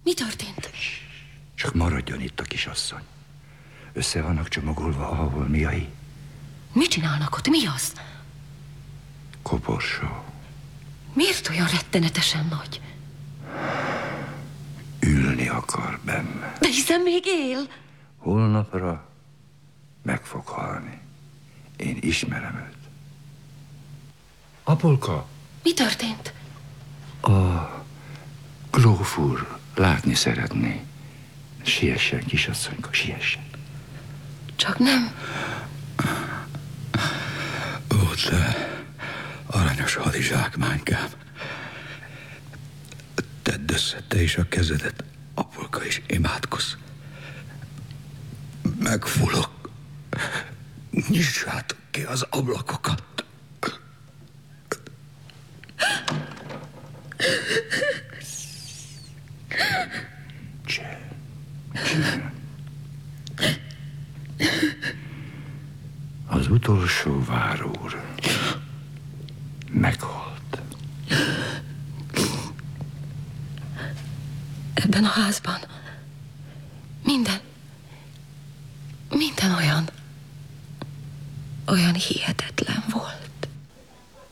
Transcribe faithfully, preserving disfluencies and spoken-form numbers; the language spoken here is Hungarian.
Mi történt? Csak maradjon itt a kisasszony. Össze vannak csomagolva a holmiai. Mit csinálnak ott? Mi az? Koporsó. Miért olyan rettenetesen nagy? Ülni akar benne. De hiszen még él. Holnapra meg fog halni. Én ismerem őt. Apolka! Mi történt? A gróf úr látni szeretné. Siessen, kisasszonyka, siessen. Csak nem. Ó, te aranyos hadizsákmánykám. Tedd össze te is a kezedet, Apolka, és imádkozz. Megfulok. Nyissátok ki az ablakokat. Csend. Csend. Az utolsó várúr meghalt. Ebben a házban minden, minden olyan, olyan hihetetlen volt.